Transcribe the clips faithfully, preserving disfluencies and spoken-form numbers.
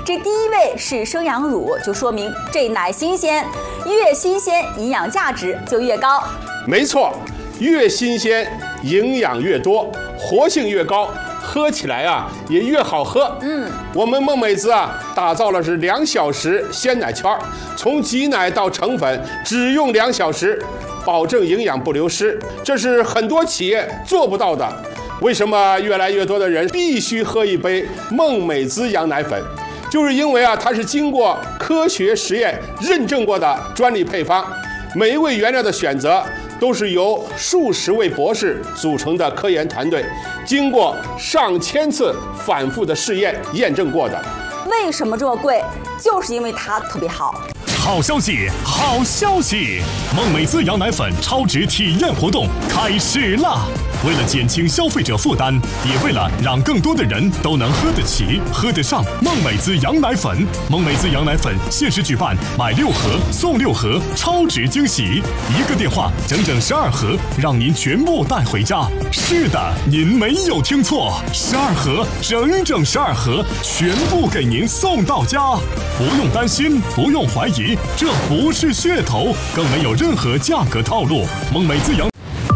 这第一位是生羊乳，就说明这奶新鲜，越新鲜营养价值就越高。 没错，越新鲜营养越多，活性越高，喝起来啊也越好喝。嗯，我们梦美滋啊打造了是两小时鲜奶圈，从挤奶到成粉只用两小时，保证营养不流失，这是很多企业做不到的。为什么越来越多的人必须喝一杯梦美滋羊奶粉？就是因为啊它是经过科学实验认证过的专利配方，每一位原料的选择都是由数十位博士组成的科研团队，经过上千次反复的试验验证过的。 为什么这么贵？就是因为它特别好。 好消息，好消息！梦美滋羊奶粉超值体验活动开始啦！为了减轻消费者负担，也为了让更多的人都能喝得起、喝得上梦美滋羊奶粉，梦美滋羊奶粉限时举办买六盒送六盒超值惊喜，一个电话整整十二盒，让您全部带回家。是的，您没有听错，十二盒，整整十二盒，全部给您送到家，不用担心，不用怀疑，这不是噱头，更没有任何价格套路。梦美滋羊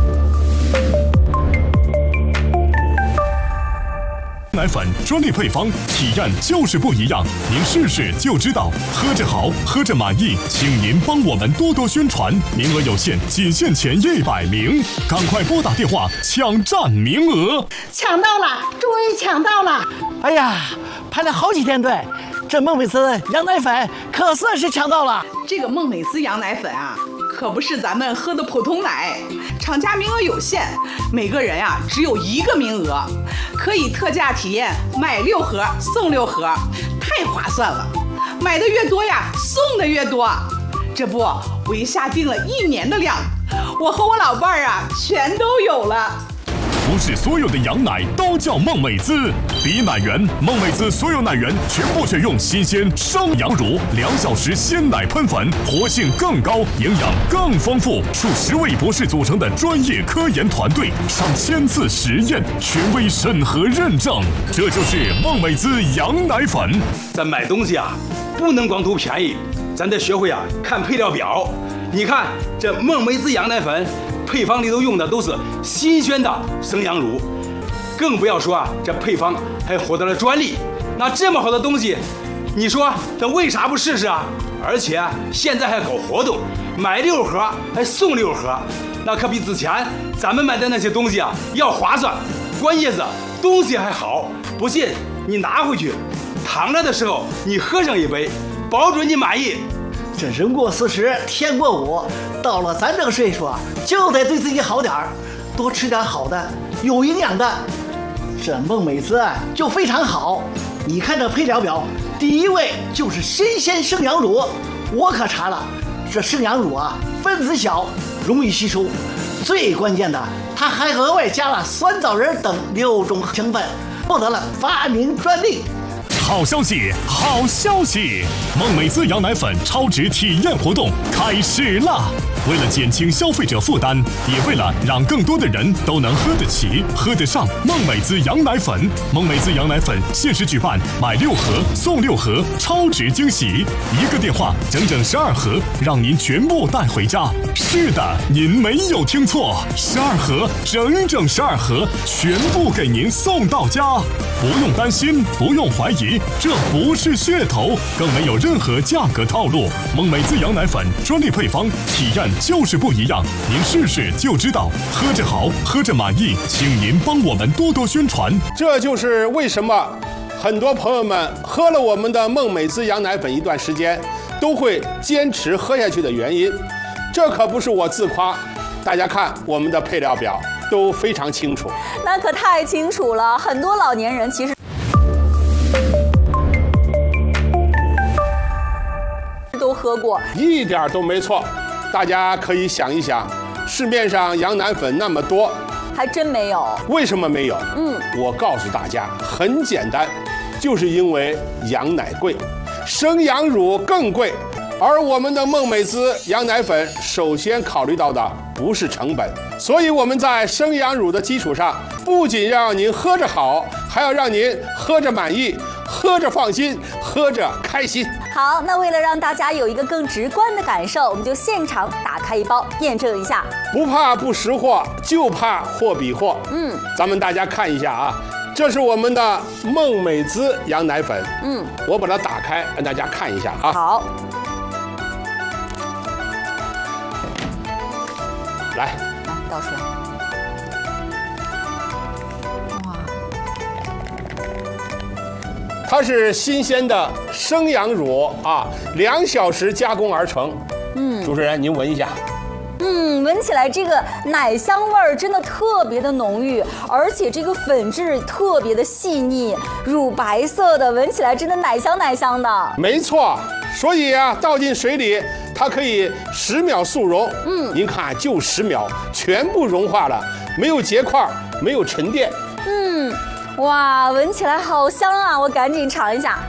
奶粉专利配方，体验就是不一样，您试试就知道。喝着好，喝着满意，请您帮我们多多宣传，名额有限，仅限前一百名，赶快拨打电话抢占名额。 抢到了，终于抢到了！哎呀，排了好几天队，这梦美滋羊奶粉可算是抢到了。 这个梦美滋羊奶粉啊，可不是咱们喝的普通奶，厂家名额有限，每个人呀、啊、只有一个名额，可以特价体验买六盒送六盒，太划算了！买的越多呀，送的越多。这不，我一下订了一年的量，我和我老伴儿啊全都有了。 不是所有的羊奶都叫梦美滋，比奶源，梦美滋所有奶源全部选用新鲜生羊乳，两小时鲜奶喷粉，活性更高，营养更丰富。数十位博士组成的专业科研团队，上千次实验，权威审核认证，这就是梦美滋羊奶粉。 咱买东西啊，不能光图便宜，咱得学会啊看配料表。你看这梦美滋羊奶粉。配方里头用的都是新鲜的生羊乳，更不要说啊，这配方还获得了专利。那这么好的东西，你说他为啥不试试啊？而且现在还搞活动，买六盒还送六盒，那可比之前咱们买的那些东西啊要划算。关键是东西还好，不信你拿回去，躺着的时候你喝上一杯，保准你满意。 这人过四十，天过五，到了咱这个岁数啊，就得对自己好点儿，多吃点好的，有营养的。这梦美滋啊就非常好，你看这配料表，第一位就是新鲜生羊乳，我可查了，这生羊乳啊分子小，容易吸收，最关键的，它还额外加了酸枣仁等六种成分，获得了发明专利。 好消息，好消息！梦美滋羊奶粉超值体验活动开始啦！为了减轻消费者负担，也为了让更多的人都能喝得起、喝得上梦美滋羊奶粉，梦美滋羊奶粉限时举办买六盒送六盒超值惊喜，一个电话整整十二盒，让您全部带回家。是的，您没有听错，十二盒，整整十二盒，全部给您送到家，不用担心，不用怀疑。这不是噱头，更没有任何价格套路。梦美滋羊奶粉专利配方，体验就是不一样，您试试就知道。喝着好，喝着满意，请您帮我们多多宣传。 这就是为什么很多朋友们喝了我们的梦美滋羊奶粉一段时间，都会坚持喝下去的原因。这可不是我自夸，大家看我们的配料表都非常清楚。 那可太清楚了，很多老年人其实都喝过， 一点都没错。大家可以想一想，市面上羊奶粉那么多， 还真没有。 为什么没有？ 嗯， 我告诉大家，很简单，就是因为羊奶贵，生羊乳更贵。而我们的梦美滋羊奶粉首先考虑到的不是成本，所以我们在生羊乳的基础上，不仅让您喝着好，还要让您喝着满意， 喝着放心，喝着开心。 好，那为了让大家有一个更直观的感受，我们就现场打开一包验证一下。 不怕不识货，就怕货比货。 嗯， 咱们大家看一下啊，这是我们的孟美滋羊奶粉。 嗯， 我把它打开，让大家看一下啊。 好， 来， 来倒出来。 它是新鲜的生羊乳啊，两小时加工而成。嗯，主持人您闻一下。 嗯，闻起来这个奶香味儿真的特别的浓郁，而且这个粉质特别的细腻，乳白色的，闻起来真的奶香奶香的。 没错，所以啊，倒进水里，它可以十秒速溶。嗯，您看，就十秒，全部融化了，没有结块，没有沉淀。 嗯，哇，闻起来好香啊！我赶紧尝一下。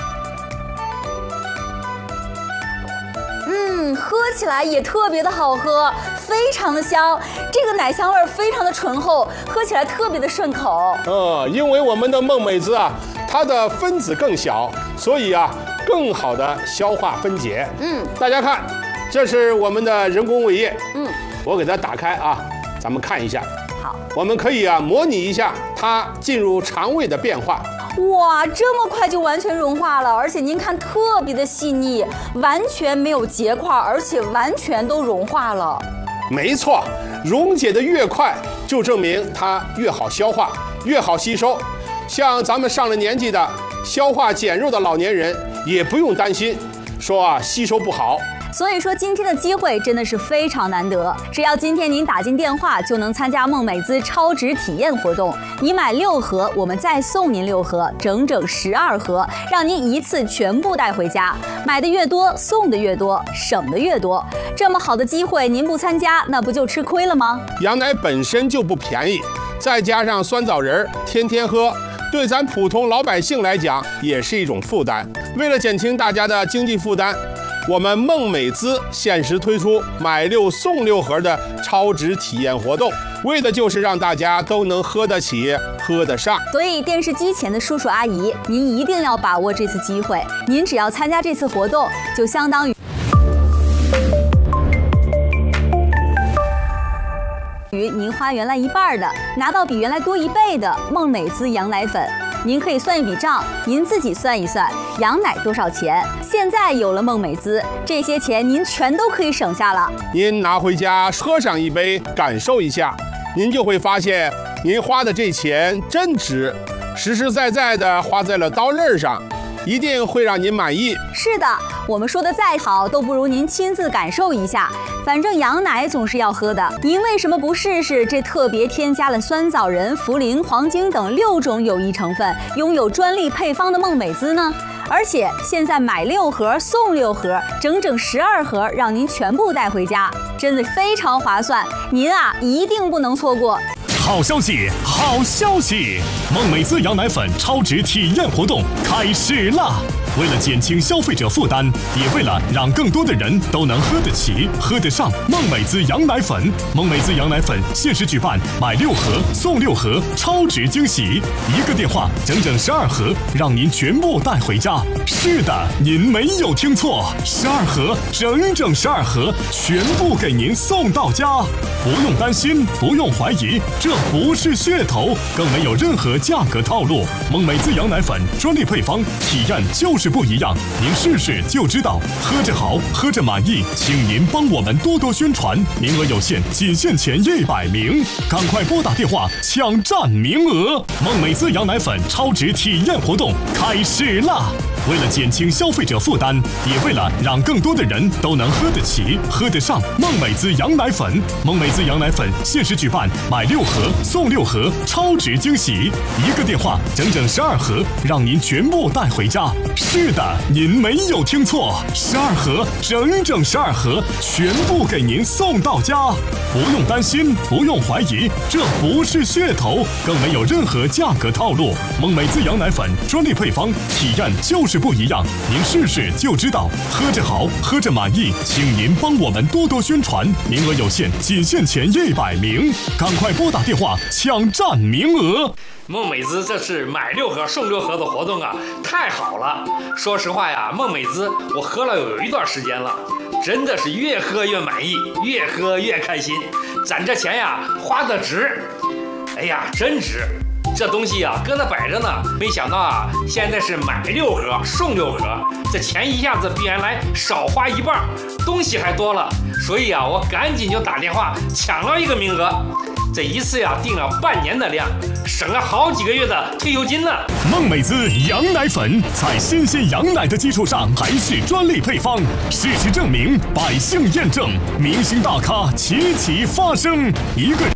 嗯，喝起来也特别的好喝，非常的香，这个奶香味非常的醇厚，喝起来特别的顺口。 嗯，因为我们的孟美滋啊，它的分子更小，所以啊，更好的消化分解。嗯，大家看，这是我们的人工胃液。嗯，我给它打开啊，咱们看一下。 好， 我们可以啊模拟一下它进入肠胃的变化。 哇，这么快就完全融化了，而且您看特别的细腻，完全没有结块，而且完全都融化了。 没错，溶解的越快，就证明它越好消化，越好吸收。像咱们上了年纪的、消化减弱的老年人，也不用担心，说啊吸收不好。 所以说今天的机会真的是非常难得，只要今天您打进电话，就能参加孟美滋超值体验活动。你买六盒，我们再送您六盒，整整十二盒，让您一次全部带回家。买的越多，送的越多，省的越多。这么好的机会，您不参加，那不就吃亏了吗？ 羊奶本身就不便宜，再加上酸枣仁天天喝，对咱普通老百姓来讲也是一种负担。为了减轻大家的经济负担，我们孟美滋限时推出买六送六盒的超值体验活动，为的就是让大家都能喝得起、喝得上。 所以电视机前的叔叔阿姨，您一定要把握这次机会。您只要参加这次活动，就相当于于您花原来一半的，拿到比原来多一倍的孟美滋羊奶粉。您可以算一笔账，您自己算一算，羊奶多少钱？现在有了孟美滋，这些钱您全都可以省下了。 您拿回家喝上一杯，感受一下，您就会发现，您花的这钱真值，实实在在的花在了刀刃上，一定会让您满意。 是的，我们说的再好，都不如您亲自感受一下。反正羊奶总是要喝的，您为什么不试试这特别添加了酸枣仁、茯苓、黄精等六种有益成分、拥有专利配方的孟美滋呢？而且现在买六盒送六盒，整整十二盒，让您全部带回家，真的非常划算。您啊，一定不能错过。 好消息，好消息！孟美滋羊奶粉超值体验活动开始啦！为了减轻消费者负担，也为了让更多的人都能喝得起、喝得上孟美滋羊奶粉，孟美滋羊奶粉限时举办买六盒送六盒超值惊喜，一个电话整整十二盒，让您全部带回家。是的，您没有听错，十二盒，整整十二盒，全部给您送到家。不用担心，不用怀疑，这不是噱头，更没有任何价格套路。孟美滋羊奶粉专利配方，体验就是不一样，您试试就知道。喝着好，喝着满意，请您帮我们多多宣传，名额有限，仅限前一百名，赶快拨打电话抢占名额。孟美滋羊奶粉超值体验活动开始啦！为了减轻消费者负担，也为了让更多的人都能喝得起、喝得上孟美滋羊奶粉，孟美滋羊奶粉限时举办买六盒送六盒超值惊喜，一个电话整整十二盒，让您全部带回家。是的，您没有听错，十二盒，整整十二盒，全部给您送到家。不用担心，不用怀疑，这不是噱头，更没有任何价格套路。孟美滋羊奶粉专利配方，体验就是就是不一样，您试试就知道。喝着好，喝着满意，请您帮我们多多宣传，名额有限，仅限前一百名，赶快拨打电话抢占名额。 孟美滋这次买六盒送六盒的活动啊，太好了！说实话呀，孟美滋我喝了有一段时间了，真的是越喝越满意，越喝越开心，攒这钱呀花得值。哎呀，真值！这东西啊搁那摆着呢，没想到啊现在是买六盒送六盒，这钱一下子比原来少花一半，东西还多了，所以啊我赶紧就打电话抢了一个名额。这一次呀订了半年的量，省了好几个月的退休金呢。 孟美滋羊奶粉在新鲜羊奶的基础上，还是专利配方，事实证明，百姓验证，明星大咖齐齐发声，一个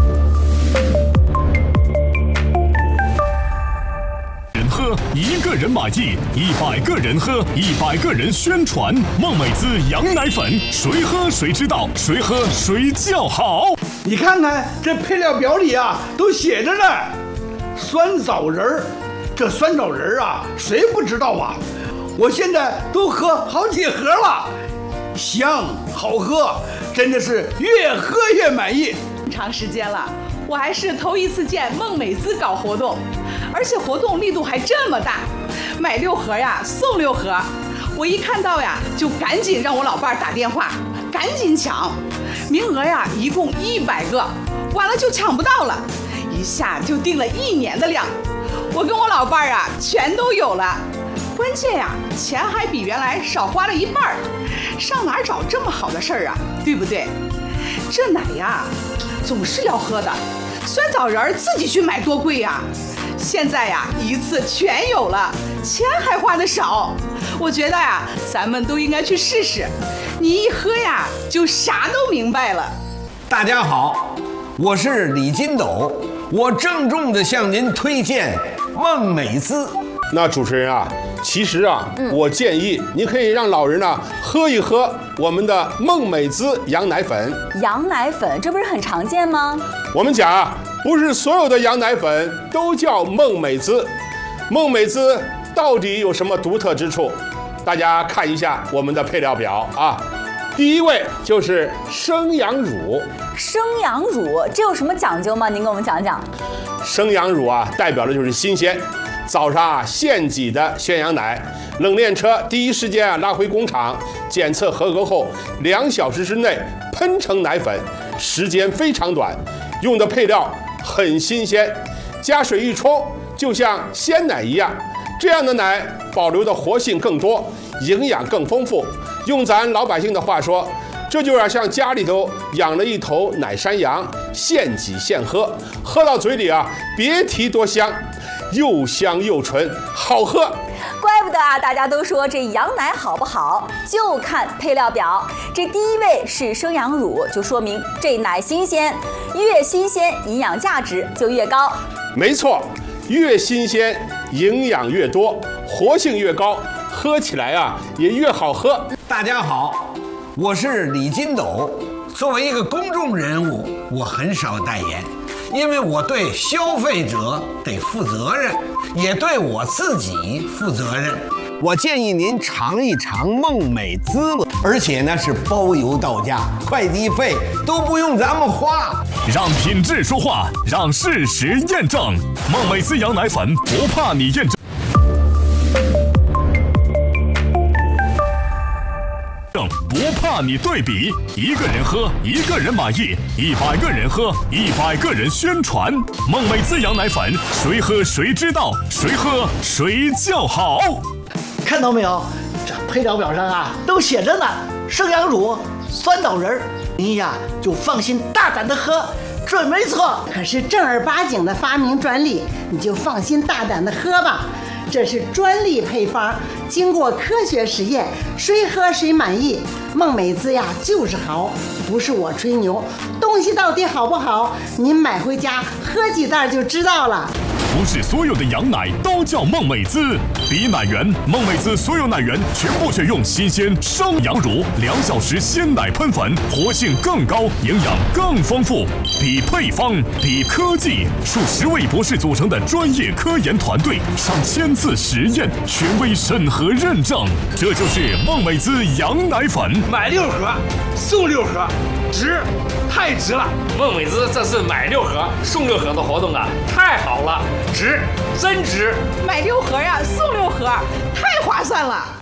人喝，一个人满意，一百个人喝，一百个人宣传。孟美滋羊奶粉，谁喝谁知道，谁喝谁叫好。 你看看这配料表里啊，都写着呢。酸枣仁儿，这酸枣仁儿啊，谁不知道啊？我现在都喝好几盒了，香好喝，真的是越喝越满意。 长时间了，我还是头一次见孟美滋搞活动，而且活动力度还这么大，买六盒呀送六盒。我一看到呀，就赶紧让我老伴儿打电话，赶紧抢。名额呀，一共一百个，完了就抢不到了，一下就订了一年的量。我跟我老伴儿啊，全都有了。关键呀，钱还比原来少花了一半，上哪儿找这么好的事儿啊？对不对？这奶呀，总是要喝的，酸枣仁儿自己去买多贵呀。现在呀，一次全有了，钱还花得少。我觉得呀，咱们都应该去试试。你一喝呀，就啥都明白了。 大家好，我是李金斗，我郑重地向您推荐孟美滋。 那主持人啊，其实啊，嗯、我建议你可以让老人呢喝一喝我们的孟美滋羊奶粉。 羊奶粉，这不是很常见吗？ 我们讲啊，不是所有的羊奶粉都叫孟美滋。孟美滋到底有什么独特之处？大家看一下我们的配料表啊。第一位就是生羊乳。 生羊乳这有什么讲究吗？您给我们讲讲。 生羊乳啊，代表的就是新鲜。早上啊现挤的鲜羊奶，冷链车第一时间啊拉回工厂检测合格后，两小时之内喷成奶粉，时间非常短，用的配料很新鲜，加水一冲就像鲜奶一样。这样的奶保留的活性更多，营养更丰富。用咱老百姓的话说，这就有点像家里头养了一头奶山羊，现挤现喝，喝到嘴里啊，别提多香，又香又纯，好喝。 怪不得啊，大家都说这羊奶好不好，就看配料表。这第一位是生羊乳，就说明这奶新鲜，越新鲜营养价值就越高。 没错，越新鲜营养越多，活性越高，喝起来啊也越好喝。 大家好，我是李金斗。作为一个公众人物，我很少代言，因为我对消费者得负责任，也对我自己负责任。我建议您尝一尝孟美滋，而且呢是包邮到家，快递费都不用咱们花。 让品质说话，让事实验证。孟美滋羊奶粉不怕你验证。不怕你对比，一个人喝，一个人满意；一百个人喝，一百个人宣传。孟美滋羊奶粉，谁喝谁知道，谁喝谁叫好。 看到没有？这配料表上啊都写着呢，生羊乳、酸枣仁儿，您呀就放心大胆的喝，准没错。 可是正儿八经的发明专利，你就放心大胆的喝吧。这是专利配方，经过科学实验，谁喝谁满意。孟美滋呀就是好，不是我吹牛，东西到底好不好，您买回家喝几袋就知道了。 不是所有的羊奶都叫孟美滋。比奶源，孟美滋所有奶源全部选用新鲜生羊乳，两小时鲜奶喷粉，活性更高，营养更丰富。比配方，比科技，数十位博士组成的专业科研团队，上千次实验，权威审核认证，这就是孟美滋羊奶粉。 买六盒送六盒，值，太值了！ 孟美滋这次买六盒送六盒的活动啊，太好了，值，真值！ 买六盒呀，送六盒，太划算了。